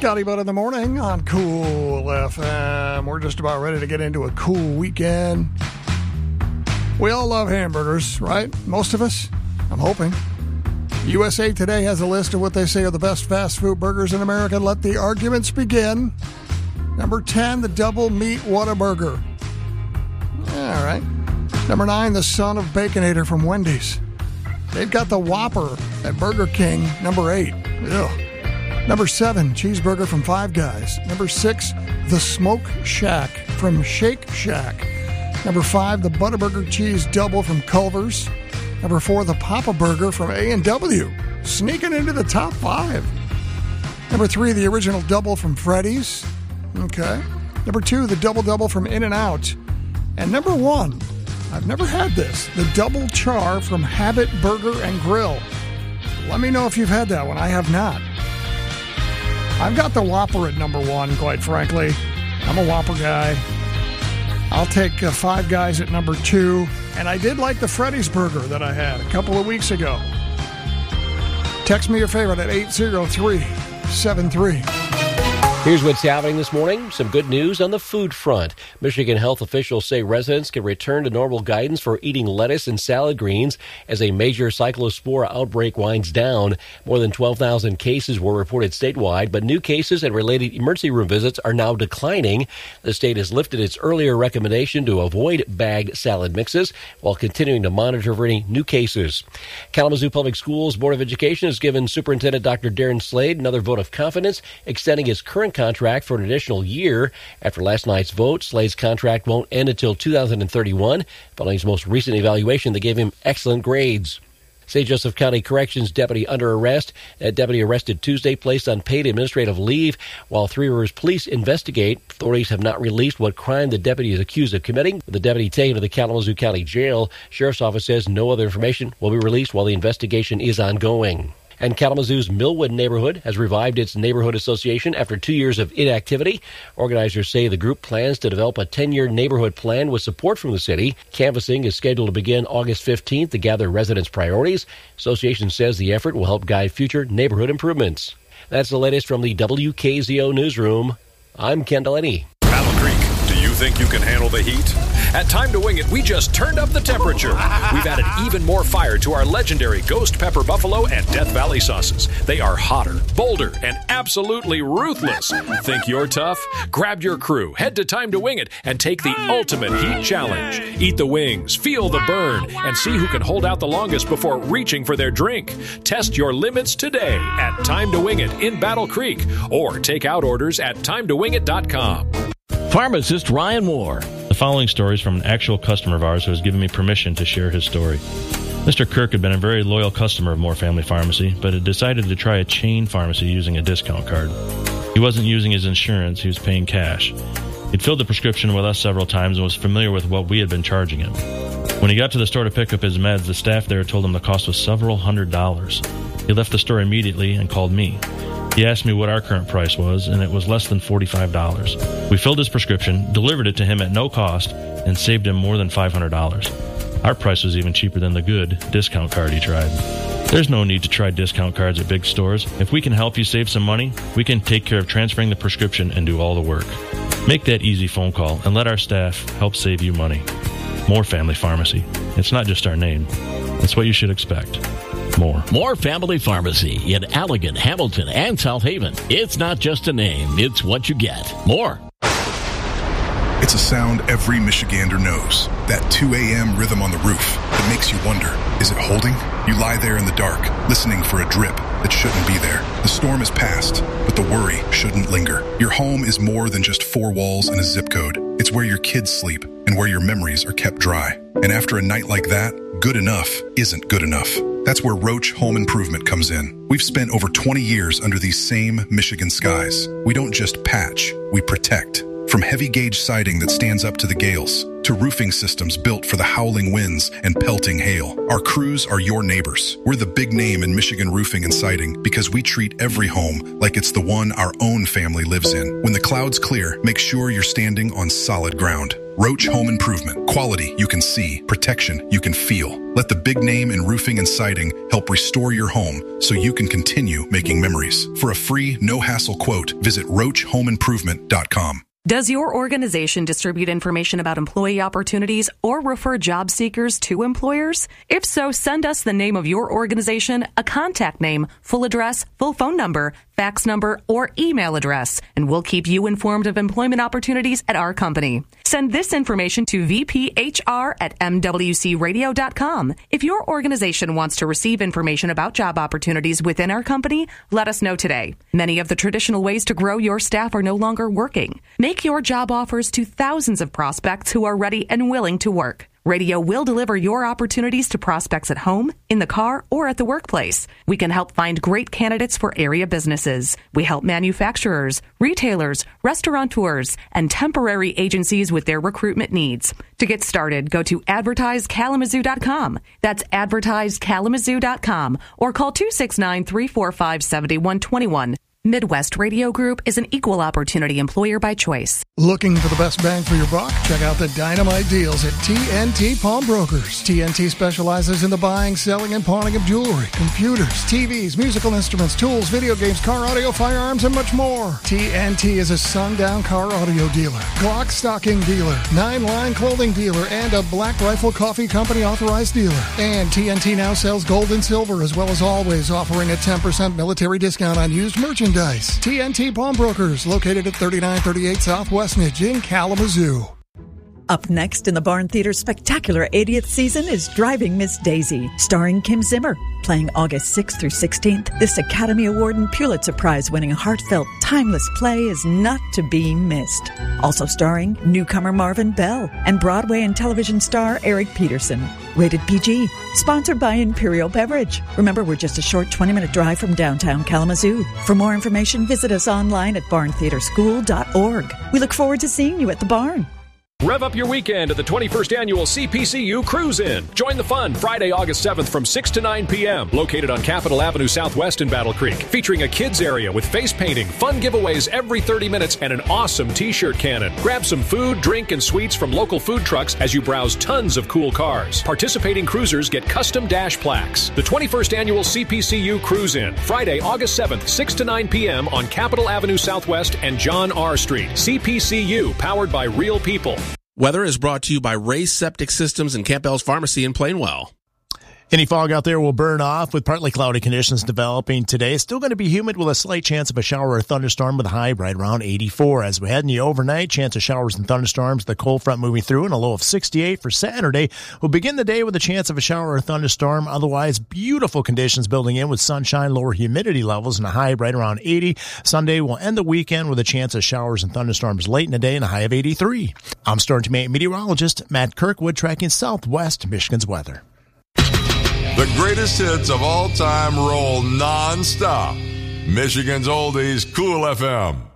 Scotty Bud in the morning on Cool FM. We're just about ready to get into a cool weekend. We all love hamburgers, right? Most of us? I'm hoping. USA Today has a list of what they say are the best fast food burgers in America. Let the arguments begin. Number 10, the Double Meat Whataburger. All right. Number 9, the Son of Baconator from Wendy's. They've got the Whopper at Burger King, number 8. Ugh. Number 7, cheeseburger from Five Guys. Number 6, the Smoke Shack from Shake Shack. Number 5, the Butterburger Cheese Double from Culver's. Number 4, the Papa Burger from A&W. Sneaking into the top 5. Number 3, the original Double from Freddy's. Okay. Number 2, the Double from In-N-Out. And number 1, I've never had this, the Double Char from Habit Burger and Grill. Let me know if you've had that one. I have not. I've got the Whopper at number 1, quite frankly. I'm a Whopper guy. I'll take Five Guys at number 2. And I did like the Freddy's Burger that I had a couple of weeks ago. Text me your favorite at 80373. Here's what's happening this morning. Some good news on the food front. Michigan health officials say residents can return to normal guidance for eating lettuce and salad greens as a major cyclospora outbreak winds down. More than 12,000 cases were reported statewide, but new cases and related emergency room visits are now declining. The state has lifted its earlier recommendation to avoid bagged salad mixes while continuing to monitor for any new cases. Kalamazoo Public Schools Board of Education has given Superintendent Dr. Darren Slade another vote of confidence, extending his current contract for an additional year. After last night's vote, Slade's contract won't end until 2031. Following his most recent evaluation, they gave him excellent grades. St. Joseph County Corrections deputy under arrest. That deputy arrested Tuesday, placed on paid administrative leave while Three Rivers Police investigate. Authorities have not released what crime the deputy is accused of committing. The deputy taken to the Kalamazoo County Jail. Sheriff's Office says no other information will be released while the investigation is ongoing. And Kalamazoo's Millwood neighborhood has revived its neighborhood association after 2 years of inactivity. Organizers say the group plans to develop a 10-year neighborhood plan with support from the city. Canvassing is scheduled to begin August 15th to gather residents' priorities. Association says the effort will help guide future neighborhood improvements. That's the latest from the WKZO Newsroom. I'm Ken Delaney. Battle Creek, do you think you can handle the heat? At Time to Wing It, we just turned up the temperature. We've added even more fire to our legendary Ghost Pepper Buffalo and Death Valley sauces. They are hotter, bolder, and absolutely ruthless. Think you're tough? Grab your crew, head to Time to Wing It, and take the ultimate heat challenge. Eat the wings, feel the burn, and see who can hold out the longest before reaching for their drink. Test your limits today at Time to Wing It in Battle Creek, or take out orders at timetowingit.com. Pharmacist Ryan Moore. The following story is from an actual customer of ours who has given me permission to share his story. Mr. Kirk had been a very loyal customer of Moore Family Pharmacy, but had decided to try a chain pharmacy using a discount card. He wasn't using his insurance, he was paying cash. He'd filled the prescription with us several times and was familiar with what we had been charging him. When he got to the store to pick up his meds, the staff there told him the cost was several $100s. He left the store immediately and called me. He asked me what our current price was, and it was less than $45. We filled his prescription, delivered it to him at no cost, and saved him more than $500. Our price was even cheaper than the good discount card he tried. There's no need to try discount cards at big stores. If we can help you save some money, we can take care of transferring the prescription and do all the work. Make that easy phone call and let our staff help save you money. Moore Family Pharmacy. It's not just our name. It's what you should expect. Moore Family Pharmacy in Allegan, Hamilton, and South Haven. It's not just a name, it's what you get. More. It's a sound every Michigander knows. That 2 a.m. rhythm on the roof that makes you wonder, is it holding? You lie there in the dark, listening for a drip that shouldn't be there. The storm is past, but the worry shouldn't linger. Your home is more than just 4 walls and a zip code. It's where your kids sleep and where your memories are kept dry. And after a night like that, good enough isn't good enough. That's where Roach Home Improvement comes in. We've spent over 20 years under these same Michigan skies. We don't just patch, we protect. From heavy gauge siding that stands up to the gales, to roofing systems built for the howling winds and pelting hail. Our crews are your neighbors. We're the big name in Michigan roofing and siding because we treat every home like it's the one our own family lives in. When the clouds clear, make sure you're standing on solid ground. Roach Home Improvement. Quality you can see. Protection you can feel. Let the big name in roofing and siding help restore your home so you can continue making memories. For a free, no-hassle quote, visit roachhomeimprovement.com. Does your organization distribute information about employee opportunities or refer job seekers to employers? If so, send us the name of your organization, a contact name, full address, full phone number, fax number, or email address, and we'll keep you informed of employment opportunities at our company. Send this information to vphr@mwcradio.com. If your organization wants to receive information about job opportunities within our company, let us know today. Many of the traditional ways to grow your staff are no longer working. Make your job offers to thousands of prospects who are ready and willing to work. Radio will deliver your opportunities to prospects at home, in the car, or at the workplace. We can help find great candidates for area businesses. We help manufacturers, retailers, restaurateurs, and temporary agencies with their recruitment needs. To get started, go to advertisekalamazoo.com. That's advertisekalamazoo.com or call 269-345-7121. Midwest Radio Group is an equal opportunity employer by choice. Looking for the best bang for your buck? Check out the dynamite deals at TNT Pawnbrokers. TNT specializes in the buying, selling, and pawning of jewelry, computers, TVs, musical instruments, tools, video games, car audio, firearms, and much more. TNT is a sundown car audio dealer, Glock stocking dealer, 9-line clothing dealer, and a Black Rifle Coffee Company authorized dealer. And TNT now sells gold and silver, as well as always offering a 10% military discount on used merchandise. TNT Pawnbrokers, located at 3938 Southwest Nidge in Kalamazoo. Up next in the Barn Theater's spectacular 80th season is Driving Miss Daisy, starring Kim Zimmer. Playing August 6th through 16th, this Academy Award and Pulitzer Prize-winning heartfelt, timeless play is not to be missed. Also starring newcomer Marvin Bell and Broadway and television star Eric Peterson. Rated PG. Sponsored by Imperial Beverage. Remember, we're just a short 20-minute drive from downtown Kalamazoo. For more information, visit us online at barntheaterschool.org. We look forward to seeing you at the barn. Rev up your weekend at the 21st Annual CPCU Cruise-In. Join the fun Friday, August 7th from 6 to 9 p.m. Located on Capitol Avenue Southwest in Battle Creek. Featuring a kids area with face painting, fun giveaways every 30 minutes, and an awesome t-shirt cannon. Grab some food, drink, and sweets from local food trucks as you browse tons of cool cars. Participating cruisers get custom dash plaques. The 21st Annual CPCU Cruise-In. Friday, August 7th, 6 to 9 p.m. on Capitol Avenue Southwest and John R. Street. CPCU, powered by real people. Weather is brought to you by Ray's Septic Systems and Campbell's Pharmacy in Plainwell. Any fog out there will burn off with partly cloudy conditions developing today. It's still going to be humid with a slight chance of a shower or thunderstorm with a high right around 84. As we head in the overnight, chance of showers and thunderstorms, the cold front moving through and a low of 68 for Saturday. We'll begin the day with a chance of a shower or thunderstorm. Otherwise, beautiful conditions building in with sunshine, lower humidity levels, and a high right around 80. Sunday will end the weekend with a chance of showers and thunderstorms late in the day and a high of 83. I'm Storm Team 8 meteorologist Matt Kirkwood tracking Southwest Michigan's weather. The greatest hits of all time roll non-stop. Michigan's Oldies, Cool FM.